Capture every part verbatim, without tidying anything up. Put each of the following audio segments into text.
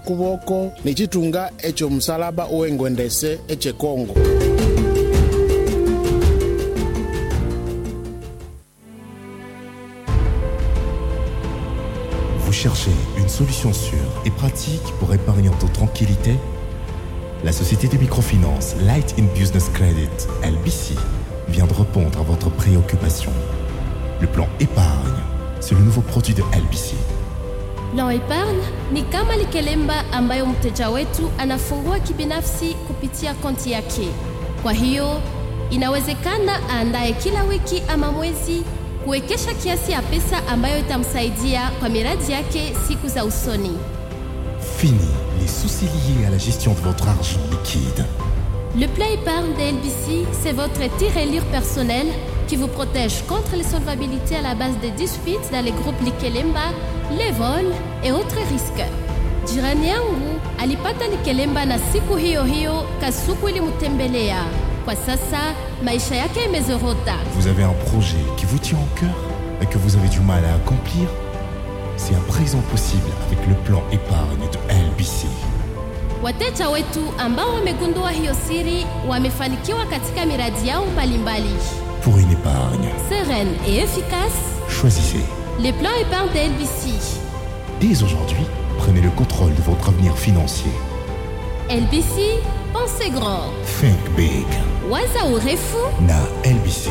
kuboko ni chitunga echo msalaba uengwendese eche Kongo. Vous cherchez une solution sûre et pratique pour épargner en toute tranquillité? La société de microfinance Light in Business Credit, L B C, vient de répondre à votre préoccupation. Le plan épargne, c'est le nouveau produit de L B C. Plan épargne ni kama likelemba ambayo mteja wetu anafungua kibinafsi kupitia konti yake. Kwa hiyo, inawezekana aandae kila wiki ama mwezi kuwekesha kiasi ya pesa ambayo itamsaidia kwa miradi yake siku za usoni. Fini les soucis liés à la gestion de votre argent liquide. Le plan épargne de L B C, c'est votre tirelire personnel qui vous protège contre les solvabilités à la base des disputes dans les groupes Likelemba, les vols et autres risques. Jirani yangu alipata Likelemba na siku hiyo hiyo kasuku ilimtembelea. Kwa sasa maisha yake imezorota. Vous avez un projet qui vous tient au cœur et que vous avez du mal à accomplir? C'est à présent possible avec le plan épargne de L B C. Wateja wetu ambao wamegundua hiyo siri wamefanikiwa katika miradi yao mbalimbali. Pour une épargne sereine et efficace, choisissez les plans épargne de L B C. Dès aujourd'hui, prenez le contrôle de votre avenir financier. L B C, pensez grand. Think big. Waza urefu na L B C.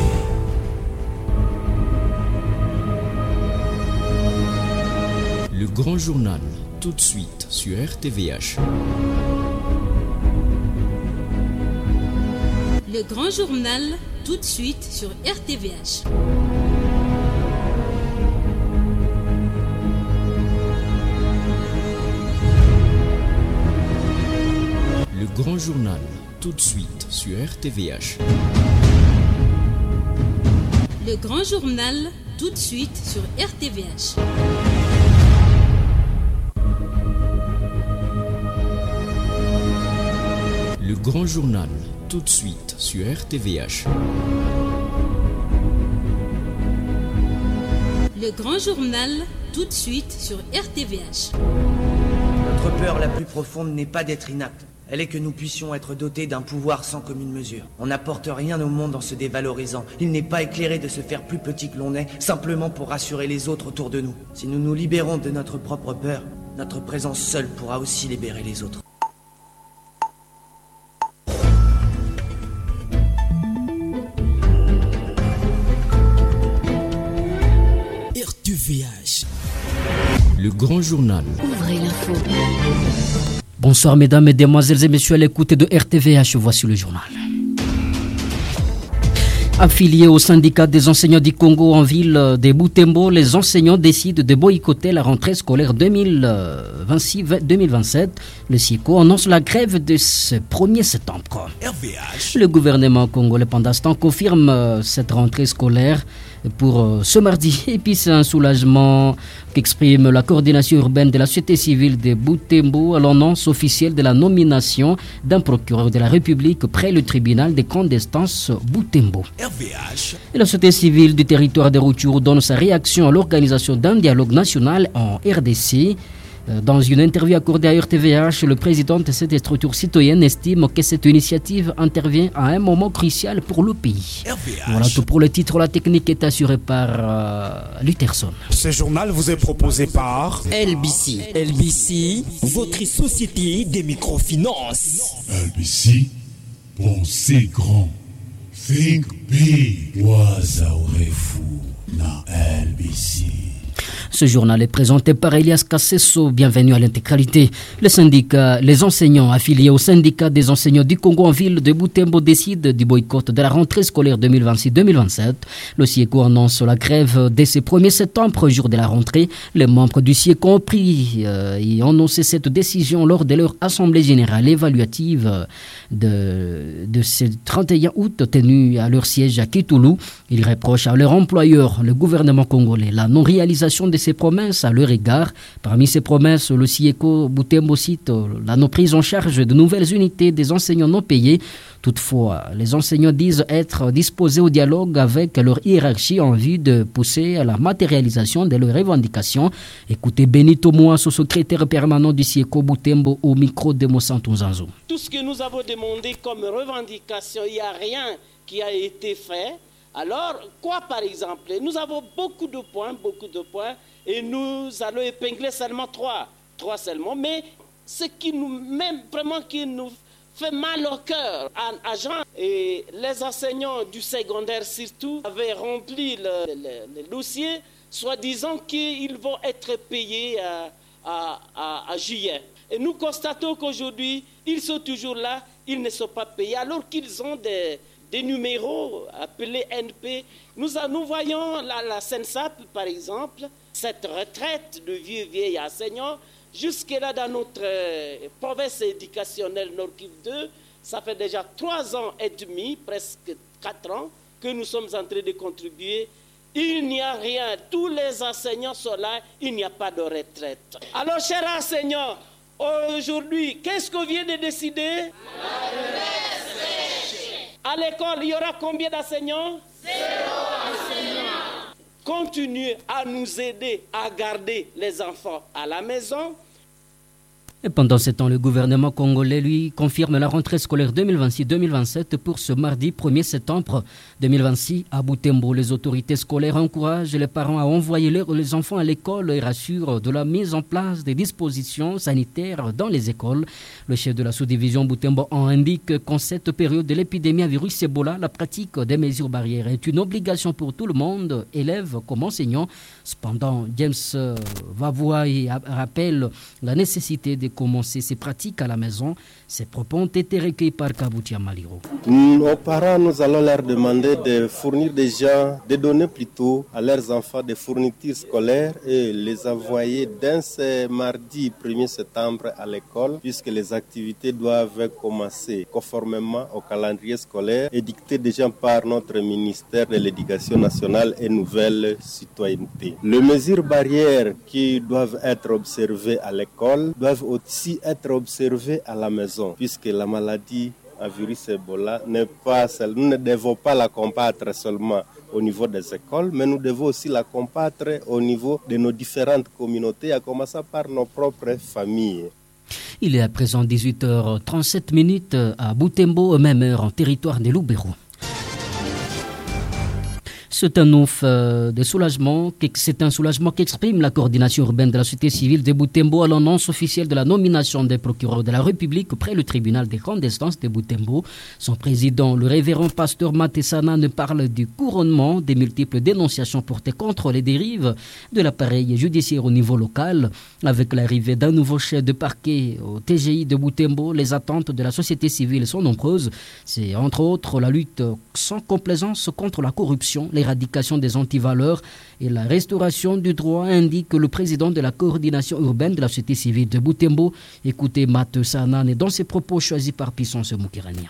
Le grand journal, tout de suite sur R T V H. Le grand journal, tout de suite sur R T V H. Le grand journal, tout de suite sur R T V H. Le grand journal, tout de suite sur R T V H. Le grand journal, tout de suite sur R T V H. Le grand journal, tout de suite sur R T V H. Notre peur la plus profonde n'est pas d'être inapte. Elle est que nous puissions être dotés d'un pouvoir sans commune mesure. On n'apporte rien au monde en se dévalorisant. Il n'est pas éclairé de se faire plus petit que l'on est, simplement pour rassurer les autres autour de nous. Si nous nous libérons de notre propre peur, notre présence seule pourra aussi libérer les autres. R T V H. Le grand journal. Ouvrez l'info. Bonsoir mesdames, mesdemoiselles et messieurs à l'écoute de R T V H, voici le journal. Affiliés au syndicat des enseignants du Congo en ville de Butembo, les enseignants décident de boycotter la rentrée scolaire deux mille vingt-six deux mille vingt-sept. Le SIECO annonce la grève de ce premier septembre. R V H. Le gouvernement congolais pendant ce temps confirme cette rentrée scolaire pour ce mardi. Et puis c'est un soulagement qu'exprime la coordination urbaine de la société civile de Butembo à l'annonce officielle de la nomination d'un procureur de la République près le tribunal des grandes instances Butembo. R V H. Et la société civile du territoire de Rutshuru donne sa réaction à l'organisation d'un dialogue national en R D C. Dans une interview accordée à R T V H, le président de cette structure citoyenne estime que cette initiative intervient à un moment crucial pour le pays. R V H. Voilà tout pour le titre. La technique est assurée par euh, Lutherson. Ce journal vous est proposé par L B C. L B C, votre société des microfinances. L B C, pensez grand. Think big. Waza urefu na L B C. Ce journal est présenté par Elias Kassesso. Bienvenue à l'intégralité. Le syndicat, les enseignants affiliés au syndicat des enseignants du Congo en ville de Butembo décident du boycott de la rentrée scolaire deux mille vingt-six deux mille vingt-sept. Le SIECO annonce la grève dès ce premier septembre, jour de la rentrée. Les membres du SIECO ont pris euh, et ont annoncé cette décision lors de leur assemblée générale évaluative de, de ce trente et un août tenue à leur siège à Kitoulou. Ils reprochent à leur employeur, le gouvernement congolais, la non-réalisation de de ses promesses à leur égard. Parmi ces promesses, le SIECO Butembo cite la non prise en charge de nouvelles unités des enseignants non payés. Toutefois, les enseignants disent être disposés au dialogue avec leur hiérarchie en vue de pousser à la matérialisation de leurs revendications. Écoutez Benito Moasso, secrétaire permanent du SIECO Butembo, au micro de Monsanto Nzanzo. Tout ce que nous avons demandé comme revendication, il n'y a rien qui a été fait. Alors, quoi par exemple? Nous avons beaucoup de points, beaucoup de points, et nous allons épingler seulement trois, trois seulement. Mais ce qui nous, même vraiment qui nous fait mal au cœur, à Jean et les enseignants du secondaire surtout avaient rempli le, le, le dossier, soi-disant qu'ils vont être payés à, à, à, à juillet. Et nous constatons qu'aujourd'hui, ils sont toujours là, ils ne sont pas payés, alors qu'ils ont des, des numéros appelés N P. Nous, nous voyons la, la SENSAP, par exemple, cette retraite de vieux vieilles enseignants. Jusque-là, dans notre euh, province éducationnelle Nord-Kivu deux, ça fait déjà trois ans et demi, presque quatre ans, que nous sommes en train de contribuer. Il n'y a rien. Tous les enseignants sont là, il n'y a pas de retraite. Alors, chers enseignants, aujourd'hui, qu'est-ce qu'on vient de décider? À l'école, il y aura combien d'enseignants? Zéro enseignants. Continuez à nous aider à garder les enfants à la maison. Et pendant ce temps, le gouvernement congolais, lui, confirme la rentrée scolaire deux mille vingt-six deux mille vingt-sept pour ce mardi premier septembre deux mille vingt-six à Butembo. Les autorités scolaires encouragent les parents à envoyer les enfants à l'école et rassurent de la mise en place des dispositions sanitaires dans les écoles. Le chef de la sous-division Butembo en indique qu'en cette période de l'épidémie à virus Ebola, la pratique des mesures barrières est une obligation pour tout le monde, élèves comme enseignants. Cependant, James Vavoy rappelle la nécessité de commencer ces pratiques à la maison. Ces propos ont été recueillis par Kaboutia Maliro. Aux parents, nous allons leur demander de fournir déjà, de donner plutôt à leurs enfants des fournitures scolaires et les envoyer dès ce mardi premier septembre à l'école, puisque les activités doivent commencer conformément au calendrier scolaire édicté déjà par notre ministère de l'Éducation nationale et Nouvelle Citoyenneté. Les mesures barrières qui doivent être observées à l'école doivent aussi être observées à la maison, puisque la maladie à virus Ebola n'est pas seule. Nous ne devons pas la combattre seulement au niveau des écoles, mais nous devons aussi la combattre au niveau de nos différentes communautés, à commencer par nos propres familles. Il est à présent dix-huit heures trente-sept minutes à Butembo, même heure en territoire de Lubero. C'est un ouf euh, de soulagement, c'est un soulagement qu'exprime la coordination urbaine de la société civile de Butembo à l'annonce officielle de la nomination des procureurs de la République près le tribunal des grandes instances de Butembo. Son président, le révérend pasteur Matessana, ne parle du couronnement des multiples dénonciations portées contre les dérives de l'appareil judiciaire au niveau local. Avec l'arrivée d'un nouveau chef de parquet au T G I de Butembo, les attentes de la société civile sont nombreuses. C'est entre autres la lutte sans complaisance contre la corruption, l'éradication des antivaleurs et la restauration du droit, indique le président de la coordination urbaine de la société civile de Butembo. Écoutez Matt Sanan dans ses propos choisis par Pissonce Moukirania.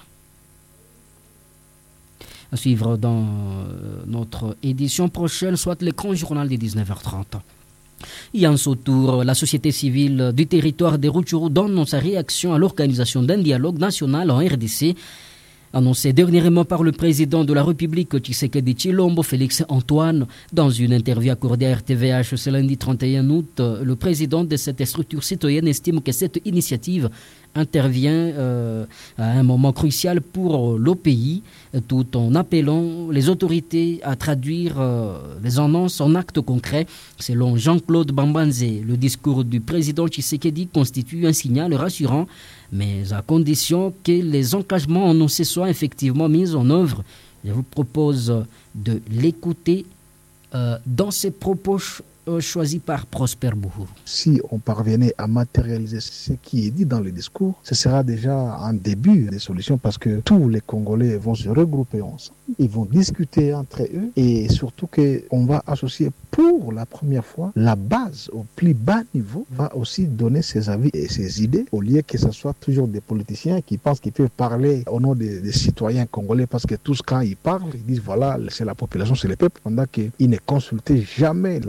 À suivre dans notre édition prochaine, soit l'écran journal des dix-neuf heures trente. Et en ce tour, la société civile du territoire des Rutshuru donne sa réaction à l'organisation d'un dialogue national en R D C. Annoncé dernièrement par le président de la République Tshisekedi Tshilombo, Félix Antoine, dans une interview accordée à R T V H ce lundi trente et un août, le président de cette structure citoyenne estime que cette initiative intervient euh, à un moment crucial pour le pays, tout en appelant les autorités à traduire euh, les annonces en actes concrets. Selon Jean-Claude Bambanze, le discours du président Tshisekedi constitue un signal rassurant, mais à condition que les engagements annoncés soient effectivement mis en œuvre. Je vous propose de l'écouter euh, dans ses propos choisi par Prosper Bouhou. Si on parvenait à matérialiser ce qui est dit dans le discours, ce sera déjà un début des solutions, parce que tous les Congolais vont se regrouper ensemble, ils vont discuter entre eux, et surtout qu'on va associer pour la première fois la base au plus bas niveau, va aussi donner ses avis et ses idées, au lieu que ce soit toujours des politiciens qui pensent qu'ils peuvent parler au nom des, des citoyens congolais, parce que tous quand ils parlent, ils disent voilà, c'est la population, c'est le peuple, pendant qu'ils ne consultaient jamais la population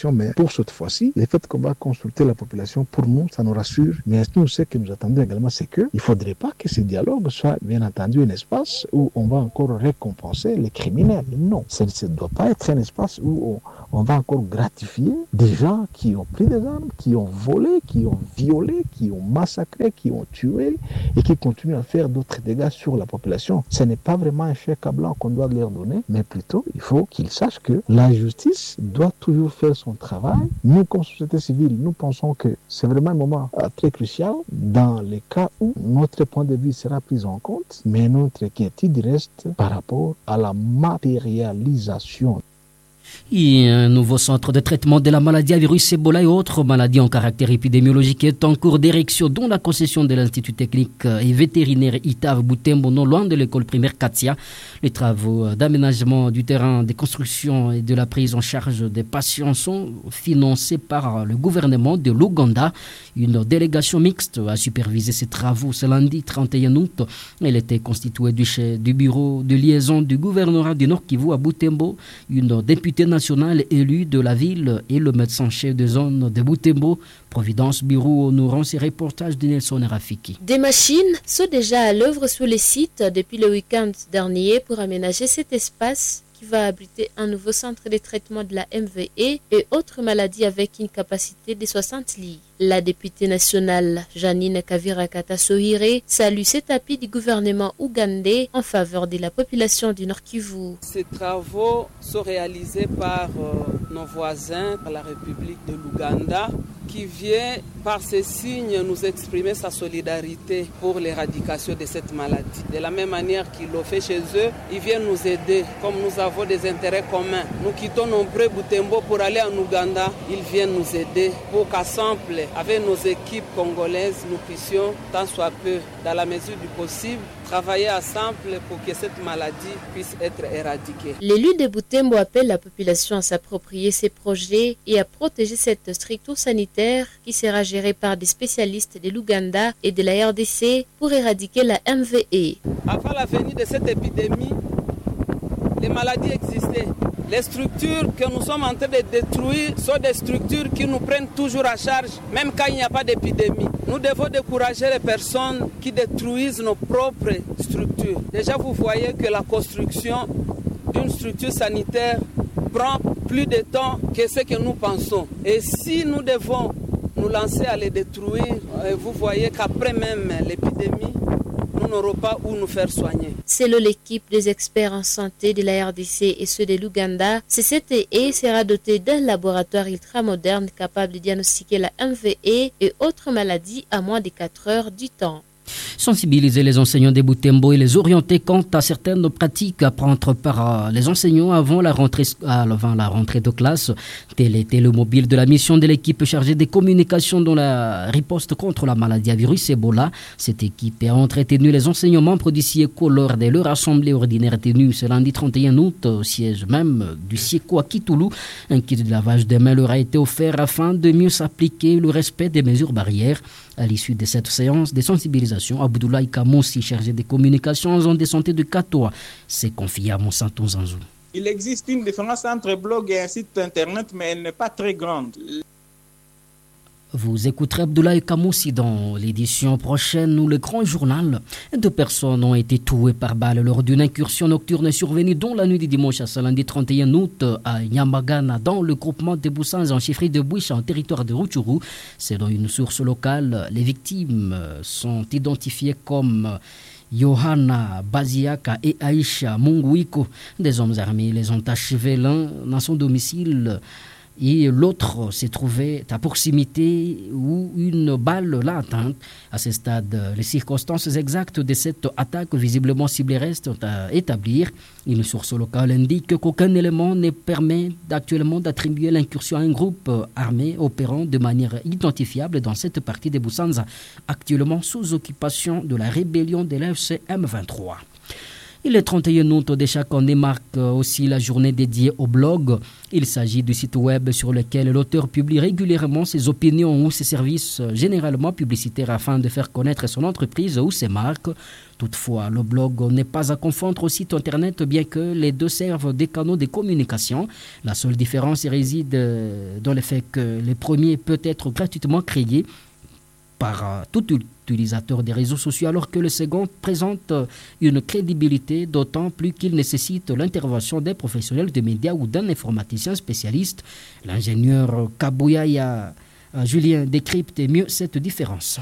population, mais pour cette fois-ci, le fait qu'on va consulter la population, pour nous, ça nous rassure. Mais nous, ce que nous attendons également, c'est qu'il ne faudrait pas que ce dialogue soit, bien entendu, un espace où on va encore récompenser les criminels. Non, ça ne doit pas être un espace où on, on va encore gratifier des gens qui ont pris des armes, qui ont volé, qui ont violé, qui ont massacré, qui ont tué et qui continuent à faire d'autres dégâts sur la population. Ce n'est pas vraiment un chèque à blanc qu'on doit leur donner, mais plutôt il faut qu'ils sachent que la justice doit toujours faire son travail. Nous, comme société civile, nous pensons que c'est vraiment un moment euh, très crucial dans les cas où notre point de vue sera pris en compte, mais notre inquiétude reste par rapport à la matérialisation. Et un nouveau centre de traitement de la maladie à virus Ebola et autres maladies en caractère épidémiologique est en cours d'érection, dont la concession de l'Institut technique et vétérinaire I T A V Butembo, non loin de l'école primaire Katia. Les travaux d'aménagement du terrain, des constructions et de la prise en charge des patients sont financés par le gouvernement de l'Ouganda. Une délégation mixte a supervisé ces travaux ce lundi trente et un août. Elle était constituée du, chef, du bureau de liaison du gouvernorat du Nord Kivu à Butembo, une députée nationale élue de la ville et le médecin-chef de zone de Butembo. Providence Bureau nous rend ces reportages de Nelson Rafiki. Des machines sont déjà à l'œuvre sur les sites depuis le week-end dernier pour aménager cet espace qui va abriter un nouveau centre de traitement de la M V E et autres maladies avec une capacité de soixante lits. La députée nationale Janine Kavirakata Sohire salue cet appui du gouvernement ougandais en faveur de la population du Nord Kivu. Ces travaux sont réalisés par euh, nos voisins, par la République de l'Ouganda, qui vient par ces signes nous exprimer sa solidarité pour l'éradication de cette maladie. De la même manière qu'ils l'ont fait chez eux, ils viennent nous aider. Comme nous avons des intérêts communs, nous quittons nombreux Butembo pour aller en Ouganda, ils viennent nous aider pour qu'ensemble, avec nos équipes congolaises, nous puissions, tant soit peu, dans la mesure du possible, travailler ensemble pour que cette maladie puisse être éradiquée. L'élu de Butembo appelle la population à s'approprier ces projets et à protéger cette structure sanitaire qui sera gérée par des spécialistes de l'Ouganda et de la R D C pour éradiquer la M V E. Avant la venue de cette épidémie, les maladies existaient. Les structures que nous sommes en train de détruire sont des structures qui nous prennent toujours à charge, même quand il n'y a pas d'épidémie. Nous devons décourager les personnes qui détruisent nos propres structures. Déjà, vous voyez que la construction d'une structure sanitaire prend plus de temps que ce que nous pensons. Et si nous devons nous lancer à les détruire, vous voyez qu'après même l'épidémie, nous n'aurons pas où nous faire soigner. Selon l'équipe des experts en santé de la R D C et ceux de l'Ouganda, C C T E sera doté d'un laboratoire ultramoderne capable de diagnostiquer la M V E et autres maladies à moins de quatre heures du temps. Sensibiliser les enseignants des Butembo et les orienter quant à certaines pratiques à prendre par les enseignants avant la rentrée, avant la rentrée de classe. Tel était le mobile de la mission de l'équipe chargée des communications dans la riposte contre la maladie à virus Ebola. Cette équipe a entretenu les enseignants membres du SIECO lors de leur assemblée ordinaire tenue ce lundi trente et un août au siège même du SIECO à Kitoulou. Un kit de lavage de mains leur a été offert afin de mieux s'appliquer le respect des mesures barrières. À l'issue de cette séance de sensibilisation, Abdoulaye Kamoussi, chargé des communications en zone de santé de Katoa, s'est confié à Monsanto Zanzou. Il existe une différence entre blog et un site internet, mais elle n'est pas très grande. Vous écouterez Abdoulaye Kamoussi dans l'édition prochaine où le grand journal. Deux personnes ont été tuées par balle lors d'une incursion nocturne survenue dans la nuit du dimanche à ce lundi trente et un août à Nyamagana dans le groupement de Boussans en chefferie de Bouicha en territoire de Rutshuru. Selon une source locale, les victimes sont identifiées comme Johanna Baziaka et Aisha Munguiko. Des hommes armés les ont achevés l'un dans son domicile et l'autre s'est trouvé à proximité où une balle l'a atteinte. À ce stade, les circonstances exactes de cette attaque visiblement ciblée restent à établir. Une source locale indique qu'aucun élément ne permet actuellement d'attribuer l'incursion à un groupe armé opérant de manière identifiable dans cette partie des Boussanza, actuellement sous occupation de la rébellion de l'A F C M vingt-trois. Et le trente et un août de chaque année marque aussi la journée dédiée au blog. Il s'agit du site web sur lequel l'auteur publie régulièrement ses opinions ou ses services généralement publicitaires afin de faire connaître son entreprise ou ses marques. Toutefois, le blog n'est pas à confondre au site internet, bien que les deux servent des canaux de communication. La seule différence réside dans le fait que le premier peut être gratuitement créé par tout utilisateur des réseaux sociaux, alors que le second présente une crédibilité, d'autant plus qu'il nécessite l'intervention des professionnels de médias ou d'un informaticien spécialiste. L'ingénieur Kabouyaya Julien décrypte mieux cette différence.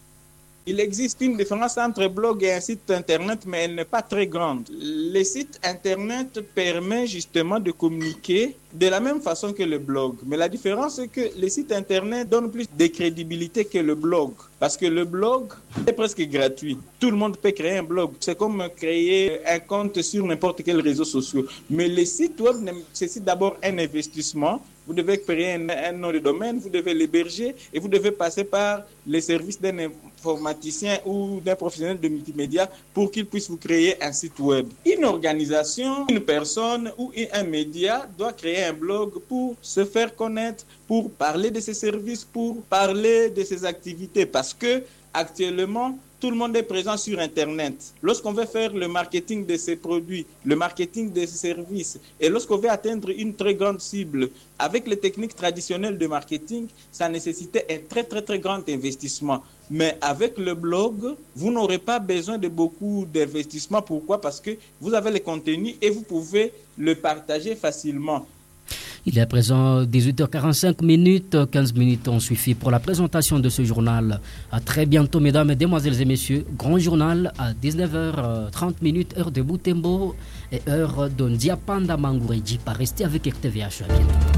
Il existe une différence entre blog et un site internet, mais elle n'est pas très grande. Le site internet permet justement de communiquer de la même façon que le blog. Mais la différence, c'est que le site internet donne plus de crédibilité que le blog. Parce que le blog est presque gratuit. Tout le monde peut créer un blog. C'est comme créer un compte sur n'importe quel réseau social. Mais le site web nécessite d'abord un investissement. Vous devez créer un, un nom de domaine, vous devez l'héberger et vous devez passer par les services d'un informaticien ou d'un professionnel de multimédia pour qu'il puisse vous créer un site web. Une organisation, une personne ou un média doit créer un blog pour se faire connaître, pour parler de ses services, pour parler de ses activités. Parce que actuellement, tout le monde est présent sur Internet. Lorsqu'on veut faire le marketing de ses produits, le marketing de ses services, et lorsqu'on veut atteindre une très grande cible, avec les techniques traditionnelles de marketing, ça nécessitait un très très très grand investissement. Mais avec le blog, vous n'aurez pas besoin de beaucoup d'investissement. Pourquoi? Parce que vous avez le contenu et vous pouvez le partager facilement. Il est à présent dix-huit heures quarante-cinq minutes, quinze minutes ont suffi pour la présentation de ce journal. À très bientôt, mesdames, mesdemoiselles et messieurs. Grand journal à dix-neuf heures trente minutes, heure de Butembo et heure de Ndiapanda Mangouredji. Pas rester avec R T V H. À bientôt.